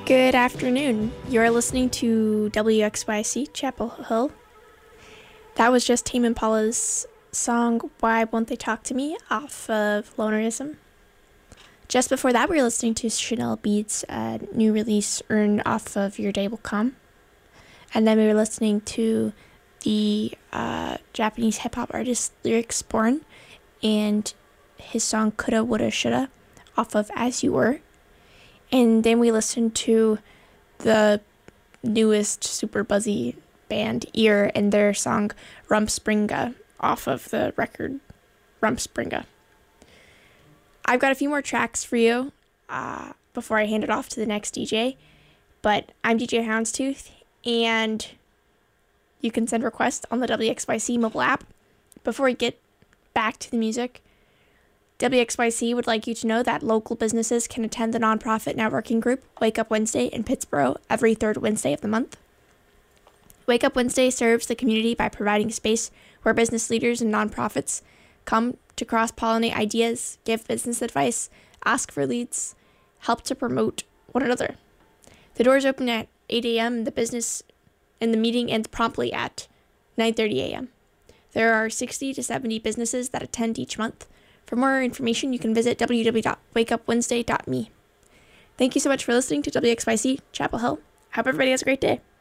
Good afternoon. You're listening to WXYC Chapel Hill. That was just Tame Impala's song Why Won't They Talk to Me off of Lonerism. Just before that, we were listening to Chanel Beats' new release Earn off of Your Day Will Come. And then we were listening to the Japanese hip-hop artist Lyrics Born and his song Coulda, Woulda, Shoulda off of As You Were. And then we listened to the newest super buzzy band Ear and their song Rumspringa off of the record Rumspringa. I've got a few more tracks for you before I hand it off to the next DJ, but I'm DJ Houndstooth, and you can send requests on the WXYC mobile app. Before we get back to the music, WXYC would like you to know that local businesses can attend the nonprofit networking group Wake Up Wednesday in Pittsboro every third Wednesday of the month. Wake Up Wednesday serves the community by providing space where business leaders and nonprofits come to cross-pollinate ideas, give business advice, ask for leads, help to promote one another. The doors open at 8 a.m. and the meeting ends promptly at 9:30 a.m. There are 60 to 70 businesses that attend each month. For more information, you can visit www.wakeupwednesday.me. Thank you so much for listening to WXYC Chapel Hill. I hope everybody has a great day.